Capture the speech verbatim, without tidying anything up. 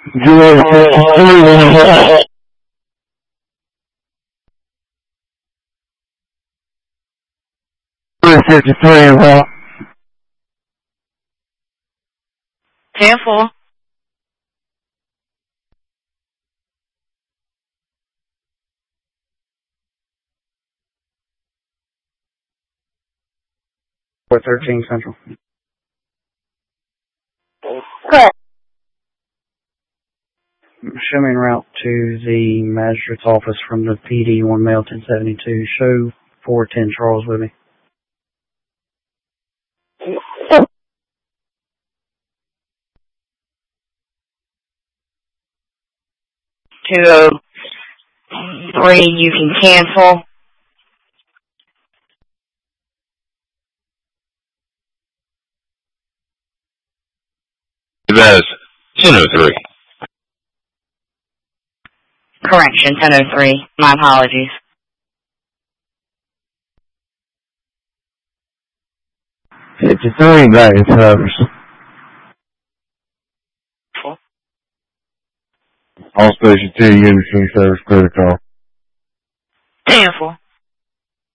fifty-three, well. ten four. four thirteen Central. Correct. Show me en route to the magistrate's office from the P D on mail ten seventy-two. Show four ten Charles with me. two oh three, you can cancel. That is ten oh three. Correction, ten oh three. My apologies. fifty-three, back in service. All station two, units in service, protocol. ten four.